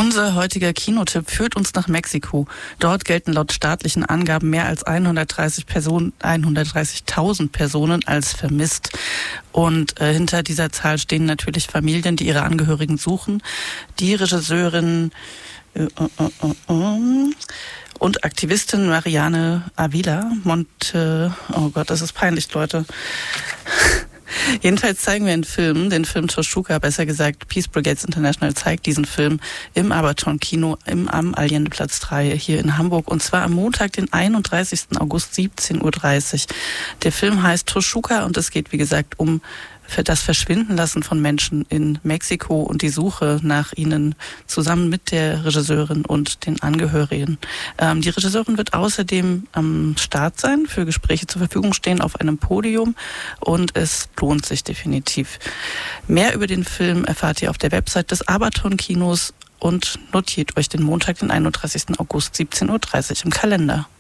Unser heutiger Kinotipp führt uns nach Mexiko. Dort gelten laut staatlichen Angaben mehr als 130.000 Personen als vermisst. Und hinter dieser Zahl stehen natürlich Familien, die ihre Angehörigen suchen. Die Regisseurin und Aktivistin Mariane Avila oh Gott, das ist peinlich, Leute. Jedenfalls zeigen wir den Film Toshuka, besser gesagt Peace Brigades International zeigt diesen Film im Aberton Kino am Allendeplatz 3 hier in Hamburg, und zwar am Montag, den 31. August, 17.30 Uhr. Der Film heißt Toshuka und es geht, wie gesagt, um das Verschwindenlassen von Menschen in Mexiko und die Suche nach ihnen zusammen mit der Regisseurin und den Angehörigen. Die Regisseurin wird außerdem am Start sein, für Gespräche zur Verfügung stehen auf einem Podium, und es lohnt sich definitiv. Mehr über den Film erfahrt ihr auf der Website des Aberton Kinos und notiert euch den Montag, den 31. August, 17.30 Uhr im Kalender.